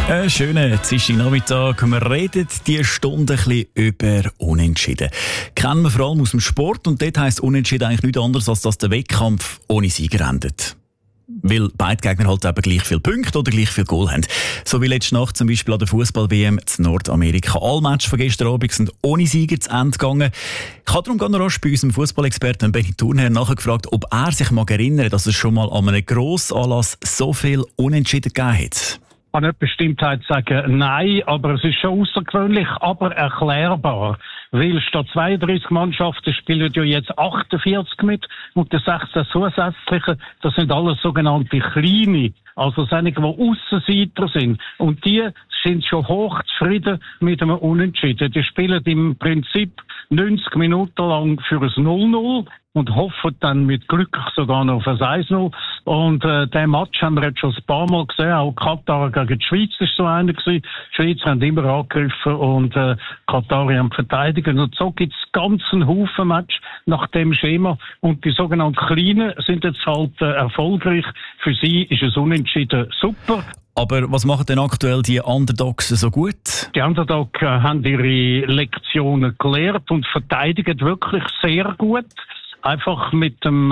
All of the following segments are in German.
Schönen Dienstagnachmittag. Wir reden diese Stunde ein bisschen über Unentschieden. Kennen wir vor allem aus dem Sport und dort heisst Unentschieden eigentlich nichts anderes, als dass der Wettkampf ohne Sieger endet. Weil beide Gegner halt eben gleich viele Punkte oder gleich viel Goal haben. So wie letzte Nacht zum Beispiel an der Fußball-WM in Nordamerika. Alle Matches von gestern Abend sind ohne Sieger zu Ende gegangen. Ich habe darum ganz rasch bei unserem Fußballexperten Benny Thurnherr nachgefragt, ob er sich mag erinnern, dass es schon mal an einem Grossanlass so viel Unentschieden gegeben hat. Ich kann nicht Bestimmtheit sagen, nein, aber es ist schon außergewöhnlich, aber erklärbar. Weil statt 32 Mannschaften spielen ja jetzt 48 mit und die 16 zusätzlichen, das sind alles sogenannte Kleine, also solche, die Aussenseiter sind. Und die sind schon hoch zufrieden mit einem Unentschieden. Die spielen im Prinzip 90 Minuten lang für ein 0-0 und hoffen dann mit Glück sogar noch auf ein 1-0. Und den Match haben wir jetzt schon ein paar Mal gesehen. Auch Katar gegen die Schweiz ist so einer gewesen. Die Schweizer haben immer angegriffen und Katar haben verteidigt. Und so gibt es ganz einen Haufen Match nach dem Schema. Und die sogenannten Kleinen sind jetzt halt erfolgreich. Für sie ist es Unentschieden super. Aber was machen denn aktuell die Underdogs so gut? Die Underdogs haben ihre Lektionen gelernt und verteidigen wirklich sehr gut. Einfach mit dem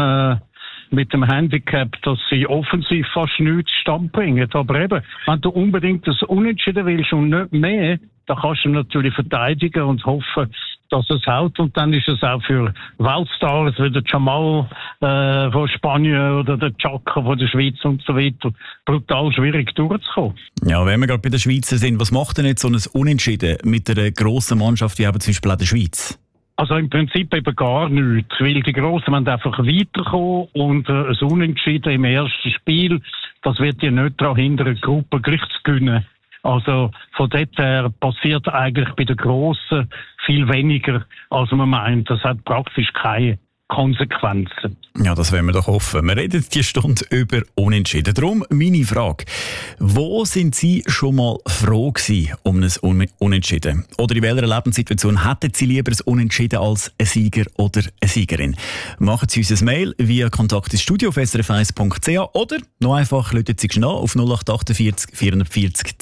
Handicap, dass sie offensiv fast nichts stand bringen. Aber eben, wenn du unbedingt das Unentschieden willst und nicht mehr, dann kannst du natürlich verteidigen und hoffen, dass es hält. Und dann ist es auch für Weltstars wie der Jamal von Spanien oder der Chaka von der Schweiz und so weiter brutal schwierig durchzukommen. Ja, wenn wir gerade bei den Schweizer sind, was macht denn jetzt so ein Unentschieden mit einer grossen Mannschaft wie eben zum Beispiel auch der Schweiz? Also im Prinzip eben gar nichts, weil die Grossen wollen einfach weiterkommen und ein Unentschieden im ersten Spiel, das wird ja nicht daran hindern, die Gruppe gleich zu gewinnen. Also von dort her passiert eigentlich bei den Grossen viel weniger, als man meint. Das hat praktisch keine Konsequenzen. Ja, das wollen wir doch hoffen. Wir reden diese Stunde über Unentschieden. Darum meine Frage. Wo sind Sie schon mal froh gewesen um ein Unentschieden? Oder in welcher Lebenssituation hätten Sie lieber ein Unentschieden als ein Sieger oder eine Siegerin? Machen Sie uns ein Mail via Kontakt ins Studio auf srf1.ch oder noch einfach läuten Sie schnell auf 0848 440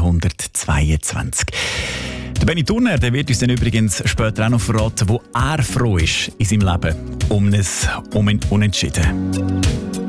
222. Der Benny Thurnherr, der wird uns dann übrigens später auch noch verraten, wo er froh ist in seinem Leben um ein Unentschieden.